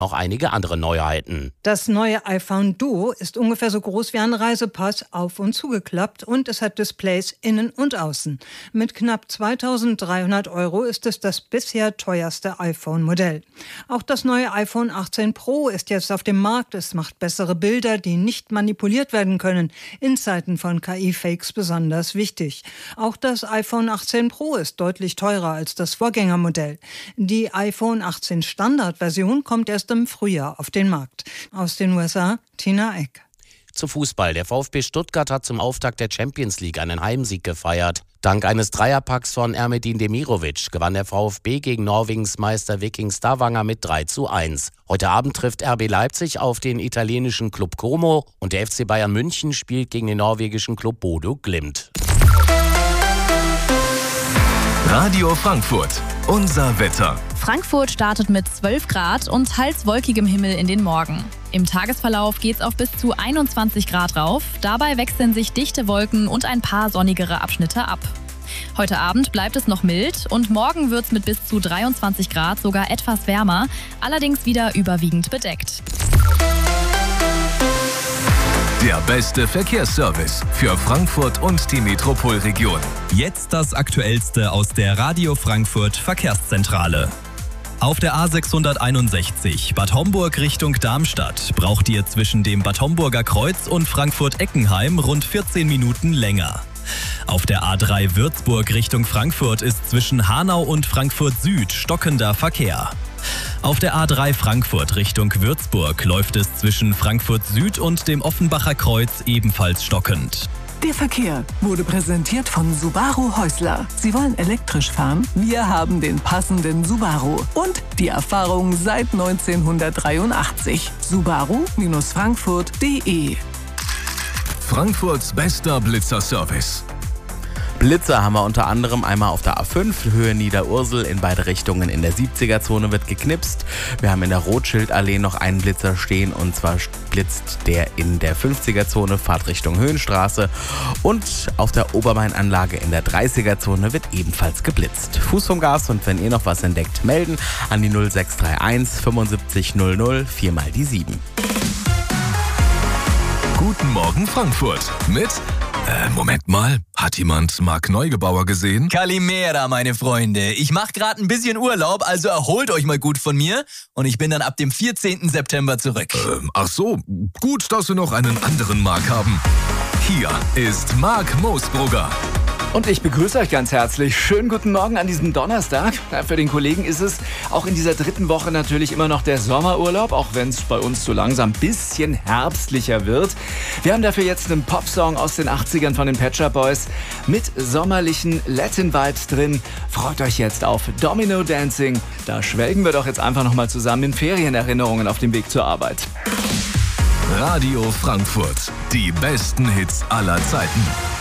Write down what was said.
noch einige andere Neuheiten. Das neue iPhone Duo ist ungefähr so groß wie ein Reisepass, auf- und zugeklappt, und es hat Displays innen und außen. Mit knapp 2.300 € ist es das bisher teuerste iPhone-Modell. Auch das neue iPhone 18 Pro ist jetzt auf dem Markt. Es macht bessere Bilder, die nicht manipuliert werden können. In Zeiten von KI-Fakes besonders wichtig. Auch das iPhone 18 Pro ist deutlich teurer als das Vorgängermodell. Die iPhone 18 Standardversion kommt erst im Frühjahr auf den Markt. Aus den USA, Tina Eck. Zu Fußball. Der VfB Stuttgart hat zum Auftakt der Champions League einen Heimsieg gefeiert. Dank eines Dreierpacks von Ermedin Demirovic gewann der VfB gegen Norwegens Meister Viking Stavanger mit 3:1. Heute Abend trifft RB Leipzig auf den italienischen Club Como und der FC Bayern München spielt gegen den norwegischen Club Bodø Glimt. Radio Frankfurt, unser Wetter. Frankfurt startet mit 12 Grad und teils wolkigem Himmel in den Morgen. Im Tagesverlauf geht's auf bis zu 21 Grad rauf. Dabei wechseln sich dichte Wolken und ein paar sonnigere Abschnitte ab. Heute Abend bleibt es noch mild und morgen wird's mit bis zu 23 Grad sogar etwas wärmer, allerdings wieder überwiegend bedeckt. Der beste Verkehrsservice für Frankfurt und die Metropolregion. Jetzt das Aktuellste aus der Radio Frankfurt Verkehrszentrale. Auf der A661 Bad Homburg Richtung Darmstadt braucht ihr zwischen dem Bad Homburger Kreuz und Frankfurt-Eckenheim rund 14 Minuten länger. Auf der A3 Würzburg Richtung Frankfurt ist zwischen Hanau und Frankfurt Süd stockender Verkehr. Auf der A3 Frankfurt Richtung Würzburg läuft es zwischen Frankfurt Süd und dem Offenbacher Kreuz ebenfalls stockend. Der Verkehr wurde präsentiert von Subaru Häusler. Sie wollen elektrisch fahren? Wir haben den passenden Subaru. Und die Erfahrung seit 1983. Subaru-Frankfurt.de. Frankfurts bester Blitzer-Service. Blitzer haben wir unter anderem einmal auf der A5, Höhe Niederursel, in beide Richtungen in der 70er-Zone wird geknipst. Wir haben in der Rothschildallee noch einen Blitzer stehen, und zwar blitzt der in der 50er-Zone, Fahrtrichtung Höhenstraße. Und auf der Obermain-Anlage in der 30er-Zone wird ebenfalls geblitzt. Fuß vom Gas, und wenn ihr noch was entdeckt, melden an die 0631 75 00 4 mal die 7. Guten Morgen Frankfurt mit... Moment mal, hat jemand Marc Neugebauer gesehen? Kalimera, meine Freunde. Ich mache gerade ein bisschen Urlaub, also erholt euch mal gut von mir. Und ich bin dann ab dem 14. September zurück. Ach so, gut, dass wir noch einen anderen Marc haben. Hier ist Marc Moosbrugger. Und ich begrüße euch ganz herzlich. Schönen guten Morgen an diesem Donnerstag. Für den Kollegen ist es auch in dieser dritten Woche natürlich immer noch der Sommerurlaub, auch wenn es bei uns so langsam ein bisschen herbstlicher wird. Wir haben dafür jetzt einen Popsong aus den 80ern von den Pet Shop Boys mit sommerlichen Latin-Vibes drin. Freut euch jetzt auf Domino Dancing. Da schwelgen wir doch jetzt einfach nochmal zusammen in Ferienerinnerungen auf dem Weg zur Arbeit. Radio Frankfurt. Die besten Hits aller Zeiten.